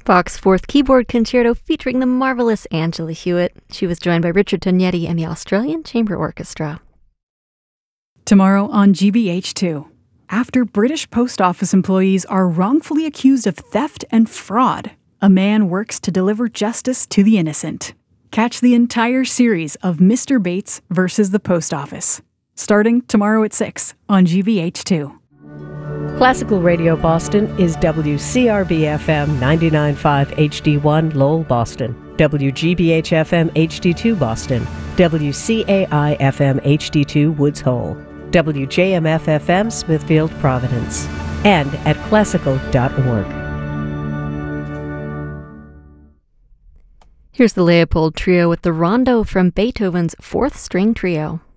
Bach's Fourth Keyboard Concerto featuring the marvelous Angela Hewitt. She was joined by Richard Tognetti and the Australian Chamber Orchestra. Tomorrow on GBH2. After British post office employees are wrongfully accused of theft and fraud, a man works to deliver justice to the innocent. Catch the entire series of Mr. Bates versus the Post Office, starting tomorrow at 6 on GBH2. Classical Radio Boston is WCRB-FM 99.5 HD1 Lowell, Boston, WGBH-FM HD2 Boston, WCAI-FM HD2 Woods Hole, WJMF-FM Smithfield, Providence, and at classical.org. Here's the Leopold Trio with the Rondo from Beethoven's Fourth String Trio.